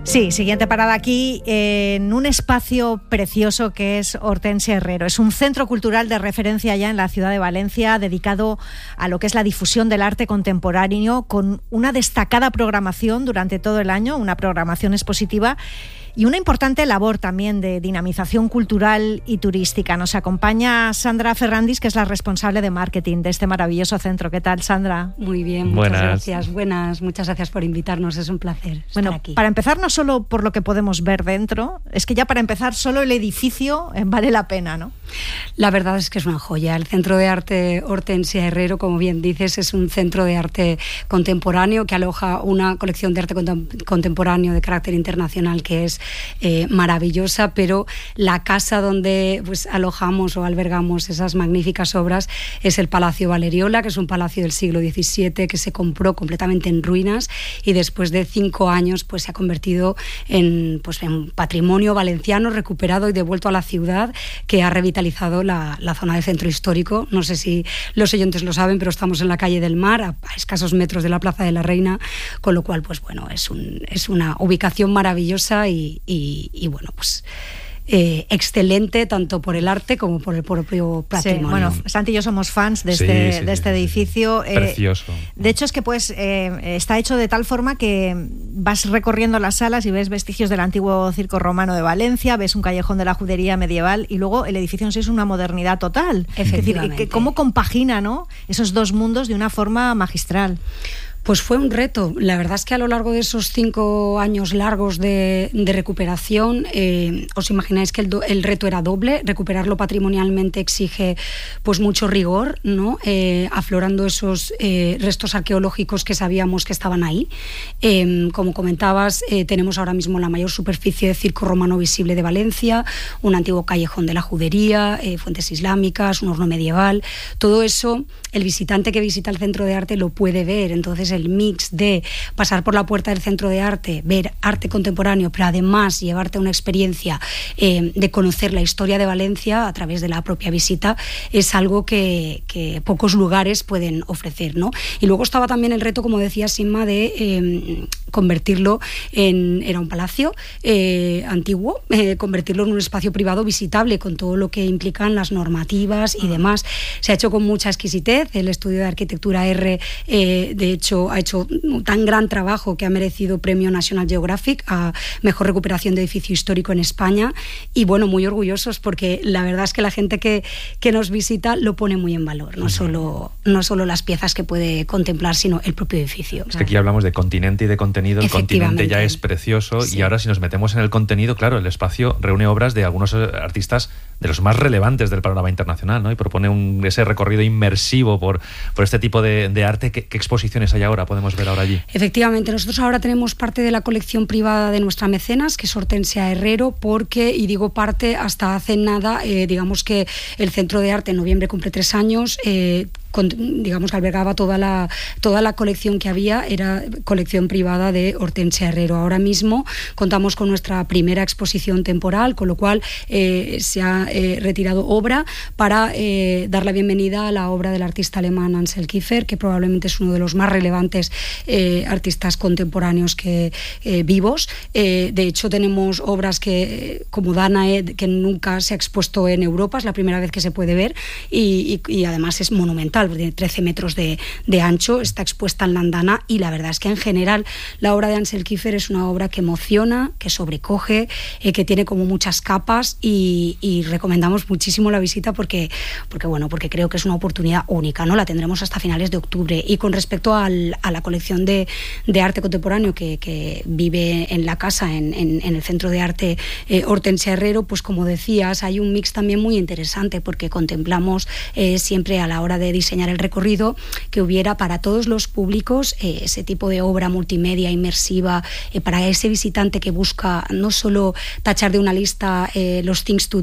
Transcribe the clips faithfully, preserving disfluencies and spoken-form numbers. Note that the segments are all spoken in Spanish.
Sí, siguiente parada aquí en un espacio precioso que es Hortensia Herrero. Es un centro cultural de referencia ya en la ciudad de Valencia, dedicado a lo que es la difusión del arte contemporáneo, con una destacada programación durante todo el año, una programación expositiva y una importante labor también de dinamización cultural y turística. Nos acompaña Sandra Ferrandis, que es la responsable de marketing de este maravilloso centro. ¿Qué tal, Sandra? Muy bien, Buenas. muchas gracias. Buenas, muchas gracias por invitarnos, es un placer estar Bueno, aquí. Para empezar, no solo por lo que podemos ver dentro, es que ya para empezar solo el edificio eh, vale la pena, ¿no? La verdad es que es una joya. El Centro de Arte Hortensia Herrero, como bien dices, es un centro de arte contemporáneo que aloja una colección de arte contem- contemporáneo de carácter internacional que es eh, maravillosa, pero la casa donde pues, alojamos o albergamos esas magníficas obras es el Palacio Valeriola, que es un palacio del siglo diecisiete que se compró completamente en ruinas y después de cinco años pues, se ha convertido en, pues, en patrimonio valenciano recuperado y devuelto a la ciudad, que ha revitalizado La, la zona de centro histórico. No sé si los oyentes lo saben, pero estamos en la calle del Mar, a, a escasos metros de la Plaza de la Reina, con lo cual, pues bueno, es, un, es una ubicación maravillosa y, y, y bueno, pues Eh, excelente tanto por el arte como por el propio patrimonio. Sí, bueno, Santi y yo somos fans de este, sí, sí, de este sí, edificio. sí, sí. Precioso. Eh, de hecho, es que pues eh, está hecho de tal forma que vas recorriendo las salas y ves vestigios del antiguo circo romano de Valencia, ves un callejón de la judería medieval y luego el edificio en sí es una modernidad total. Efectivamente. Es decir, que cómo compagina, ¿no?, esos dos mundos de una forma magistral. Pues fue un reto. La verdad es que a lo largo de esos cinco años largos de, de recuperación, eh, os imagináis que el, do, el reto era doble. Recuperarlo patrimonialmente exige pues mucho rigor, ¿no? Eh, aflorando esos eh, restos arqueológicos que sabíamos que estaban ahí. Eh, como comentabas, eh, tenemos ahora mismo la mayor superficie de circo romano visible de Valencia, un antiguo callejón de la judería, eh, fuentes islámicas, un horno medieval. Todo eso, el visitante que visita el centro de arte lo puede ver. Entonces, el mix de pasar por la puerta del centro de arte, ver arte contemporáneo, pero además llevarte una experiencia eh, de conocer la historia de Valencia a través de la propia visita, es algo que, que pocos lugares pueden ofrecer, ¿no? Y luego estaba también el reto, como decía Simma, de eh, convertirlo en... Era un palacio eh, antiguo, eh, convertirlo en un espacio privado visitable con todo lo que implican las normativas y demás. Se ha hecho con mucha exquisitez. El estudio de arquitectura R, eh, de hecho, ha hecho un tan gran trabajo que ha merecido premio National Geographic a mejor recuperación de edificio histórico en España, y bueno, muy orgullosos porque la verdad es que la gente que, que nos visita lo pone muy en valor, no solo, no solo las piezas que puede contemplar, sino el propio edificio. Es que aquí hablamos de continente y de contenido. El continente ya es precioso, sí. Y ahora si nos metemos en el contenido, claro, el espacio reúne obras de algunos artistas de los más relevantes del panorama internacional, ¿no? Y propone un, ese recorrido inmersivo por, por este tipo de, de arte. ¿Qué, qué exposiciones hay ahora? Podemos ver ahora allí. Efectivamente, nosotros ahora tenemos parte de la colección privada de nuestra mecenas, que es Hortensia Herrero, porque, y digo parte, hasta hace nada, eh, digamos que el Centro de Arte en noviembre cumple tres años, eh, con, digamos que albergaba toda la, toda la colección que había, era colección privada de Hortensia Herrero. Ahora mismo contamos con nuestra primera exposición temporal, con lo cual eh, se ha eh, retirado obra para eh, dar la bienvenida a la obra del artista alemán Ansel Kiefer, que probablemente es uno de los más relevantes eh, artistas contemporáneos que eh, vivos. Eh, de hecho, tenemos obras que, como Danae, que nunca se ha expuesto en Europa, es la primera vez que se puede ver, y, y, y además es monumental, tiene trece metros de, de ancho, está expuesta en Landana, y la verdad es que en general la obra de Ansel Kiefer es una obra que emociona, que sobrecoge, eh, que tiene como muchas capas, y, y recomendamos muchísimo la visita porque, porque, bueno, porque creo que es una oportunidad única, ¿no? La tendremos hasta finales de octubre. Y con respecto al, a la colección de, de arte contemporáneo que, que vive en la casa, en, en, en el Centro de Arte eh, Hortensia Herrero, pues como decías, hay un mix también muy interesante, porque contemplamos eh, siempre a la hora de diseñar el recorrido que hubiera para todos los públicos eh, ese tipo de obra multimedia inmersiva, eh, para ese visitante que busca no solo tachar de una lista eh, los things to do cuando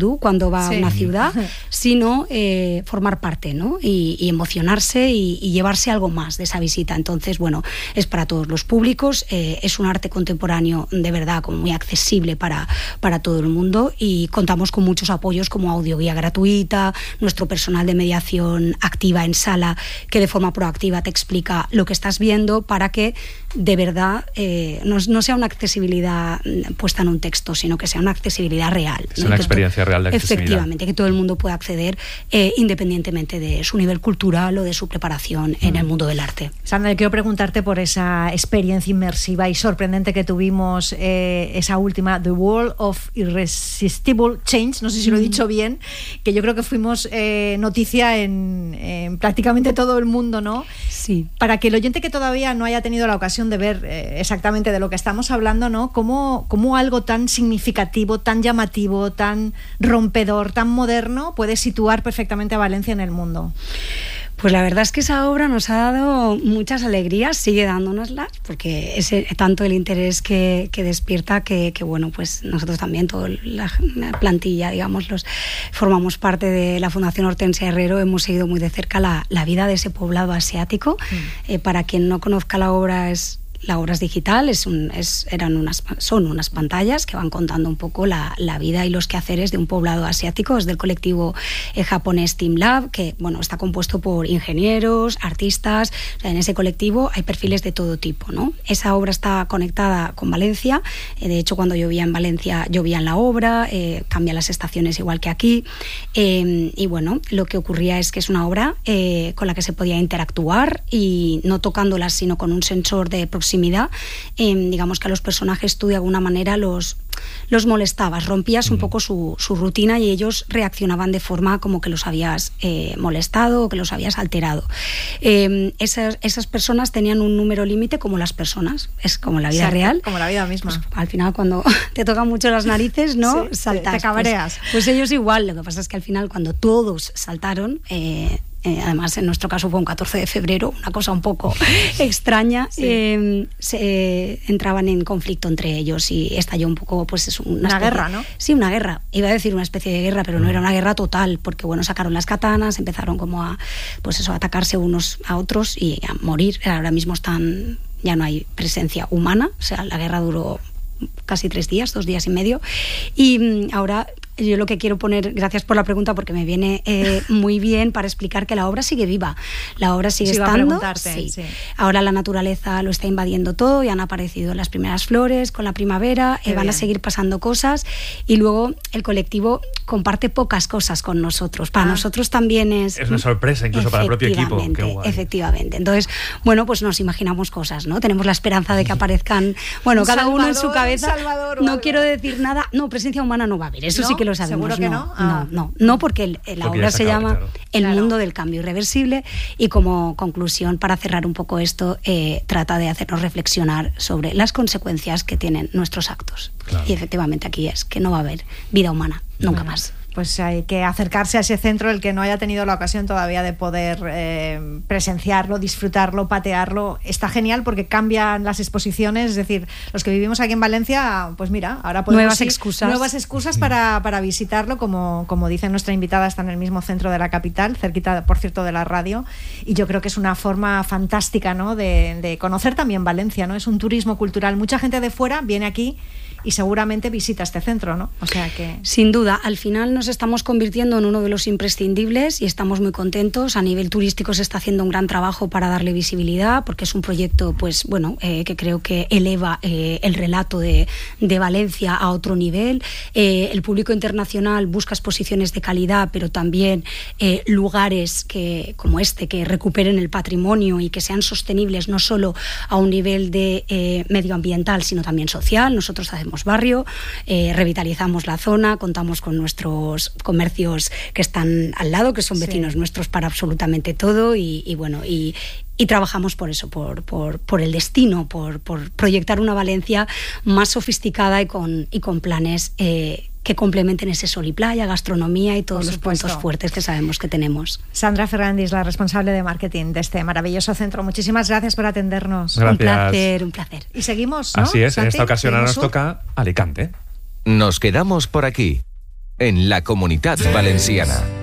cuando va sí. a una ciudad, sino eh, formar parte, ¿no? Y, y emocionarse y, y llevarse algo más de esa visita. Entonces, bueno, es para todos los públicos, eh, es un arte contemporáneo de verdad como muy accesible para, para todo el mundo, y contamos con muchos apoyos como audioguía gratuita, nuestro personal de mediación activa en sala que de forma proactiva te explica lo que estás viendo para que de verdad eh, no, no sea una accesibilidad puesta en un texto, sino que sea una accesibilidad real. Es ¿no? una experiencia to- real de accesibilidad. Efectivamente, que todo el mundo pueda acceder eh, independientemente de su nivel cultural o de su preparación mm. en el mundo del arte. Sandra, quiero preguntarte por esa experiencia inmersiva y sorprendente que tuvimos, eh, esa última, The World of Irresistible Change, no sé si lo he dicho bien, que yo creo que fuimos eh, noticia en, en prácticamente todo el mundo, ¿no? Sí. Para que el oyente que todavía no haya tenido la ocasión de ver eh, exactamente de lo que estamos hablando, ¿no? Cómo, cómo algo tan significativo, tan llamativo, tan rompedor, tan moderno puede situar perfectamente a Valencia en el mundo. Pues la verdad es que esa obra nos ha dado muchas alegrías, sigue dándonoslas, porque es tanto el interés que, que despierta que, que, bueno, pues nosotros también, toda la, la plantilla, digamos, los formamos parte de la Fundación Hortensia Herrero, hemos seguido muy de cerca la, la vida de ese poblado asiático. Mm. Eh, para quien no conozca la obra, es... La obra es digital, es un, es, eran unas, son unas pantallas que van contando un poco la, la vida y los quehaceres de un poblado asiático. Es del colectivo eh, japonés Team Lab, que bueno, está compuesto por ingenieros, artistas. O sea, en ese colectivo hay perfiles de todo tipo, ¿no? Esa obra está conectada con Valencia. Eh, de hecho, cuando llovía en Valencia, llovía en la obra, eh, cambia las estaciones igual que aquí. Eh, y bueno, lo que ocurría es que es una obra eh, con la que se podía interactuar, y no tocándolas, sino con un sensor de proximidad. Eh, digamos que a los personajes tú de alguna manera los, los molestabas, rompías un poco su, su rutina, y ellos reaccionaban de forma como que los habías eh, molestado o que los habías alterado. Eh, esas, esas personas tenían un número límite como las personas, es como la vida, o sea, real. Como la vida misma. Pues, al final cuando te tocan mucho las narices, ¿no? Sí, saltas. Te cabreas. Pues, pues ellos igual, lo que pasa es que al final cuando todos saltaron... Eh, Eh, además en nuestro caso fue un catorce de febrero, una cosa un poco extraña, sí. eh, se, eh, entraban en conflicto entre ellos y estalló un poco, pues es una, una especie, guerra, ¿no? Sí, una guerra, iba a decir una especie de guerra, pero no era una guerra total, porque bueno, sacaron las katanas, empezaron como a, pues eso, a atacarse unos a otros y a morir. Ahora mismo están, ya no hay presencia humana, o sea, la guerra duró casi tres días, dos días y medio, y ahora yo lo que quiero poner, gracias por la pregunta porque me viene eh, muy bien para explicar que la obra sigue viva, la obra sigue sí, estando, sí. Sí. Ahora la naturaleza lo está invadiendo todo y han aparecido las primeras flores con la primavera, eh, van bien. a seguir pasando cosas, y luego el colectivo comparte pocas cosas con nosotros, para ah. nosotros también es... Es una sorpresa incluso para el propio equipo. Qué guay. Efectivamente, entonces, bueno, pues nos imaginamos cosas, ¿no? Tenemos la esperanza de que aparezcan, bueno, un cada Salvador, uno en su cabeza, Salvador, no quiero decir nada, no, presencia humana no va a haber, eso ¿no? sí que lo sabemos. ¿Seguro que no? No, ah. no, no, no, porque el, la porque obra se, se acaba, llama claro. El claro. mundo del cambio irreversible, y como conclusión, para cerrar un poco esto, eh, trata de hacernos reflexionar sobre las consecuencias que tienen nuestros actos. Claro. Y efectivamente aquí es que no va a haber vida humana, nunca bueno. más. Pues hay que acercarse a ese centro, el que no haya tenido la ocasión todavía de poder eh, presenciarlo, disfrutarlo, patearlo. Está genial porque cambian las exposiciones, es decir, los que vivimos aquí en Valencia, pues mira, ahora podemos nuevas ir, excusas, nuevas excusas para, para visitarlo, como, como dice nuestra invitada, está en el mismo centro de la capital, cerquita, por cierto, de la radio, y yo creo que es una forma fantástica, ¿no?, de, de conocer también Valencia, ¿no? Es un turismo cultural, mucha gente de fuera viene aquí y seguramente visita este centro, ¿no? O sea que... Sin duda, al final nos estamos convirtiendo en uno de los imprescindibles y estamos muy contentos. A nivel turístico se está haciendo un gran trabajo para darle visibilidad, porque es un proyecto, pues bueno, eh, que creo que eleva eh, el relato de, de Valencia a otro nivel. Eh, el público internacional busca exposiciones de calidad, pero también eh, lugares que, como este, que recuperen el patrimonio y que sean sostenibles no solo a un nivel de eh, medioambiental, sino también social. Nosotros hacemos barrio, eh, revitalizamos la zona, contamos con nuestros comercios que están al lado, que son vecinos sí. nuestros para absolutamente todo, y, y bueno, y, y trabajamos por eso, por, por, por el destino, por, por proyectar una Valencia más sofisticada y con, y con planes eh, que complementen ese sol y playa, gastronomía y todos los puntos fuertes que sabemos que tenemos. Sandra Ferrandis, la responsable de marketing de este maravilloso centro. Muchísimas gracias por atendernos. Gracias. Un placer, un placer. Y seguimos, ¿no? Así es, Santi, en esta ocasión ahora nos sur? toca Alicante. Nos quedamos por aquí. en la Comunitat Valenciana.